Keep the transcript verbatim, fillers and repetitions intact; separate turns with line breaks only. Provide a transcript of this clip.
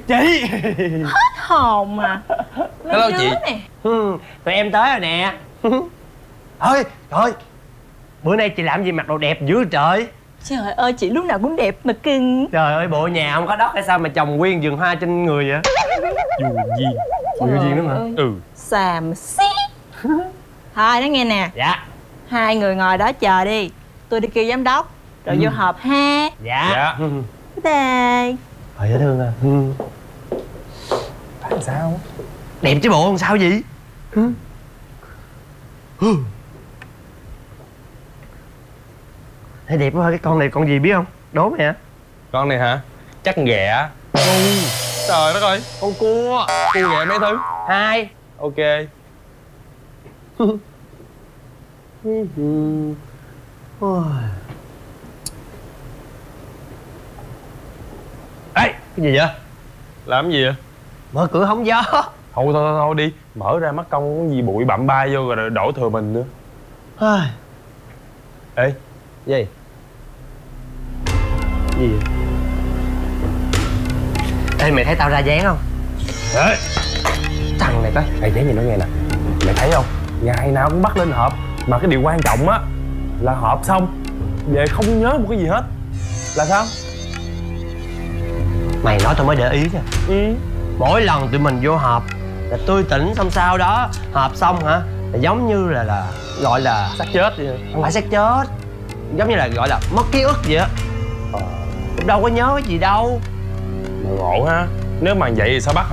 Chị.
Hết hồn mà.
Hello chị.
Ừ, tụi em tới rồi nè. Ơi trời, bữa nay chị làm gì mặc đồ đẹp dữ trời.
Trời ơi, chị lúc nào cũng đẹp mà cưng.
Trời ơi, bộ nhà không có đất hay sao mà trồng nguyên vườn hoa trên người vậy?
Dù gì.
Ủa, Duy Duyên đó hả?
Ừ.
Xàm xí. Thôi nói nghe nè.
Dạ.
Hai người ngồi đó chờ đi. Tôi đi kêu giám đốc rồi vô họp ha.
Dạ.
Dạ.
Đây.
Trời dễ thương à. Ừ.
Tại sao?
Đẹp chứ bộ không sao gì. Ừ. Ừ. Thấy đẹp quá. Cái con này con gì biết không? Đố mày hả?
Con này hả? Chắc con ghẹ. Trời đất ơi.
Con cua.
Cua ghẹ mấy thứ.
Hai.
Ok.
Ôi. Ê, cái gì vậy?
Làm gì vậy?
Mở cửa hóng gió.
Thôi thôi thôi, thôi đi. Mở ra mắt công có gì bụi bặm bay vô rồi đổ thừa mình nữa.
Ai.
Ê.
Gì? Gì vậy? Ê, mày thấy tao ra dáng không?
Ê.
Thằng này coi.
Ê, dán gì nói nghe nè. Mày thấy không? Ngày nào cũng bắt lên họp. Mà cái điều quan trọng á là họp xong về không nhớ một cái gì hết. Là sao?
Mày nói tao mới để ý nha.
Ừ.
Mỗi lần tụi mình vô họp là tươi tỉnh, xong sau đó họp xong hả là giống như là là gọi là
Xác chết vậy.
không phải xác chết, giống như là gọi là mất ký ức vậy á.
Ờ.
Đâu có nhớ cái gì đâu.
Mà ngộ ha. Nếu mà vậy thì sao bắt